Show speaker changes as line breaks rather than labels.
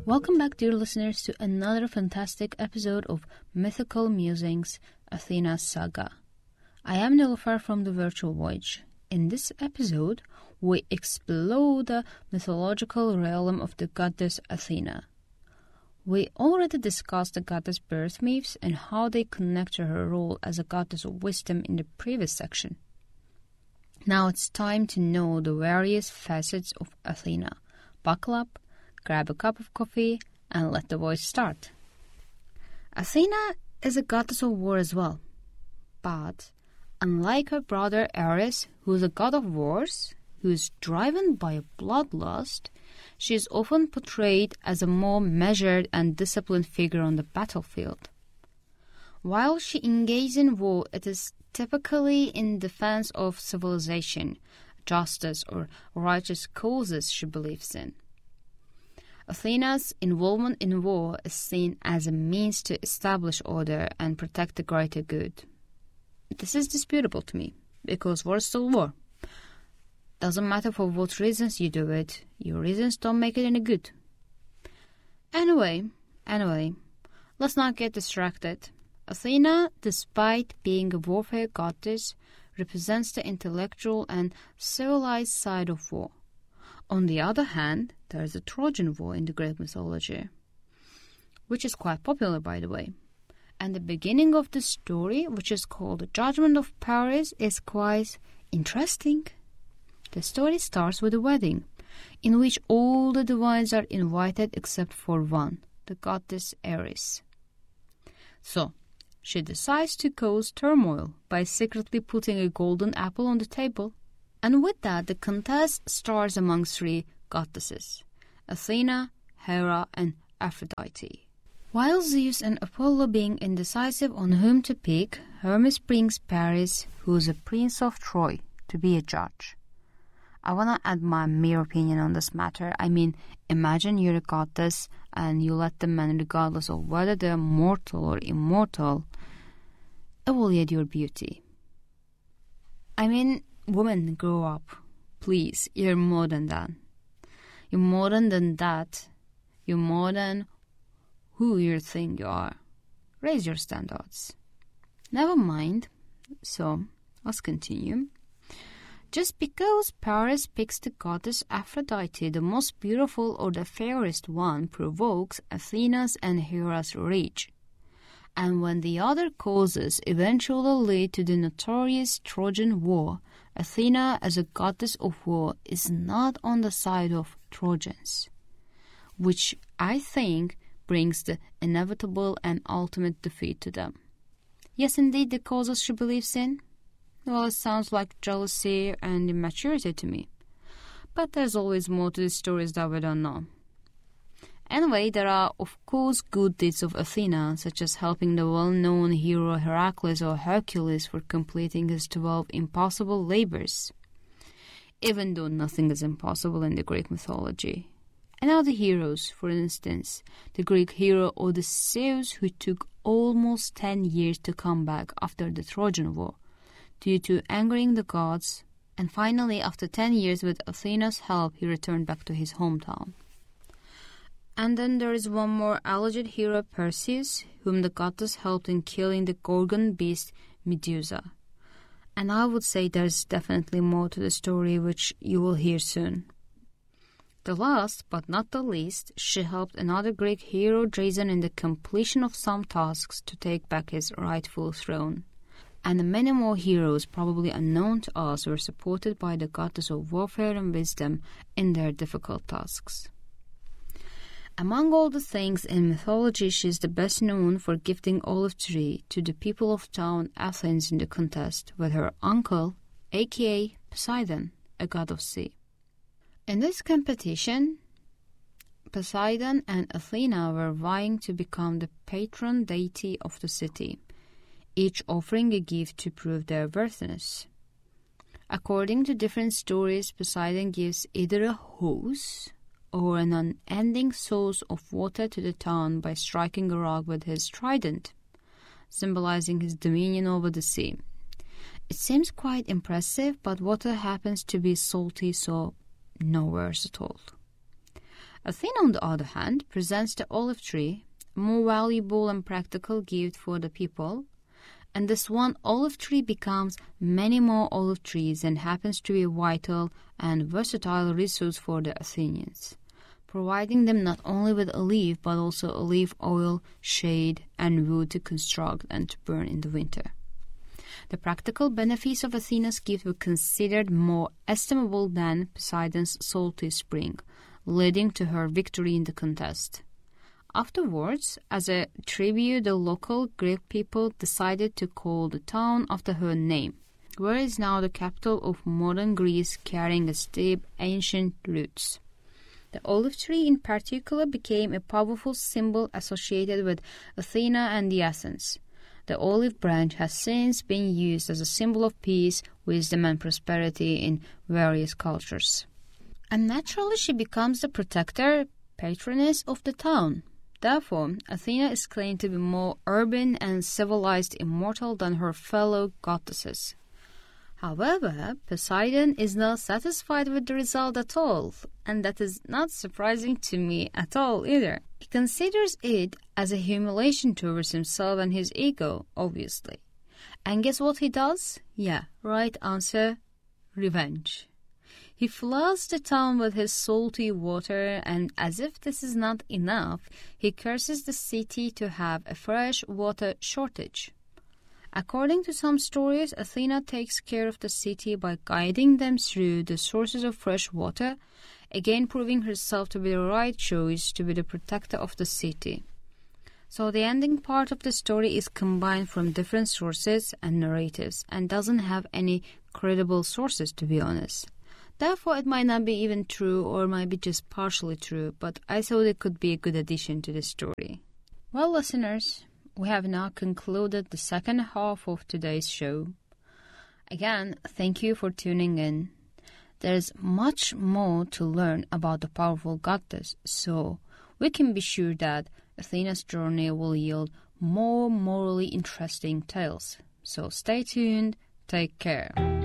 Welcome back, dear listeners, to another fantastic episode of Mythical Musings, Athena's Saga. I am Nilüfer from the Virtual Voyage. In this episode, we explore the mythological realm of the goddess Athena. We already discussed the goddess birth myths and how they connect to her role as a goddess of wisdom in the previous section. Now it's time to know the various facets of Athena. Buckle up, grab a cup of coffee, and let the voice start. Athena is a goddess of war as well. But unlike her brother Ares, who is a god of wars, who is driven by a bloodlust, she is often portrayed as a more measured and disciplined figure on the battlefield. While she engages in war, it is typically in defense of civilization, justice, or righteous causes she believes in. Athena's involvement in war is seen as a means to establish order and protect the greater good. This is disputable to me, because war is still war. Doesn't matter for what reasons you do it, your reasons don't make it any good. Anyway, let's not get distracted. Athena, despite being a warfare goddess, represents the intellectual and civilized side of war. On the other hand, there is a Trojan War in the Greek mythology, which is quite popular, by the way. And the beginning of the story, which is called the Judgment of Paris, is quite interesting. The story starts with a wedding, in which all the divines are invited except for one, the goddess Ares. So, she decides to cause turmoil by secretly putting a golden apple on the table. And with that, the contest starts among three goddesses, Athena, Hera, and Aphrodite. While Zeus and Apollo being indecisive on whom to pick, Hermes brings Paris, who is a prince of Troy, to be a judge. I want to add my mere opinion on this matter. I mean, imagine you're a goddess and you let the men, regardless of whether they're mortal or immortal, evaluate your beauty. I mean, women, grow up. Please, you're more than that. You're more than that. You're more than who you think you are. Raise your standards. Never mind. So, let's continue. Just because Paris picks the goddess Aphrodite, the most beautiful or the fairest one, provokes Athena's and Hera's rage. And when the other causes eventually lead to the notorious Trojan War, Athena, as a goddess of war, is not on the side of Trojans, which I think brings the inevitable and ultimate defeat to them. Yes, indeed, the causes she believes in? Well, it sounds like jealousy and immaturity to me. But there's always more to the stories that we don't know. Anyway, there are, of course, good deeds of Athena, such as helping the well-known hero Heracles or Hercules for completing his 12 impossible labors, even though nothing is impossible in the Greek mythology. And other heroes, for instance, the Greek hero Odysseus, who took almost 10 years to come back after the Trojan War, due to angering the gods, and finally, after 10 years with Athena's help, he returned back to his hometown. And then there is one more alleged hero, Perseus, whom the goddess helped in killing the Gorgon beast Medusa. And I would say there's definitely more to the story, which you will hear soon. The last, but not the least, she helped another Greek hero, Jason, in the completion of some tasks to take back his rightful throne. And many more heroes, probably unknown to us, were supported by the goddess of warfare and wisdom in their difficult tasks. Among all the things in mythology, she is the best known for gifting olive tree to the people of town Athens in the contest with her uncle, aka Poseidon, a god of sea. In this competition, Poseidon and Athena were vying to become the patron deity of the city, each offering a gift to prove their worthiness. According to different stories, Poseidon gives either a hose or an unending source of water to the town by striking a rock with his trident, symbolizing his dominion over the sea. It seems quite impressive, but water happens to be salty, so no words at all. Athena, on the other hand, presents the olive tree, a more valuable and practical gift for the people, and this one olive tree becomes many more olive trees and happens to be a vital and versatile resource for the Athenians, providing them not only with olive but also olive oil, shade, and wood to construct and to burn in the winter. The practical benefits of Athena's gift were considered more estimable than Poseidon's salty spring, leading to her victory in the contest. Afterwards, as a tribute, the local Greek people decided to call the town after her name, where is now the capital of modern Greece, carrying its deep ancient roots. The olive tree in particular became a powerful symbol associated with Athena and the Athens. The olive branch has since been used as a symbol of peace, wisdom, and prosperity in various cultures. And naturally she becomes the protector, patroness of the town. Therefore, Athena is claimed to be more urban and civilized immortal than her fellow goddesses. However, Poseidon is not satisfied with the result at all, and that is not surprising to me at all either. He considers it as a humiliation towards himself and his ego, obviously. And guess what he does? Yeah, right answer, revenge. He floods the town with his salty water, and as if this is not enough, he curses the city to have a fresh water shortage. According to some stories, Athena takes care of the city by guiding them through the sources of fresh water, again proving herself to be the right choice to be the protector of the city. So the ending part of the story is combined from different sources and narratives and doesn't have any credible sources, to be honest. Therefore, it might not be even true or might be just partially true, but I thought it could be a good addition to the story. Well, listeners, we have now concluded the second half of today's show. Again, thank you for tuning in. There's much more to learn about the powerful goddess, so we can be sure that Athena's journey will yield more morally interesting tales. So stay tuned, take care.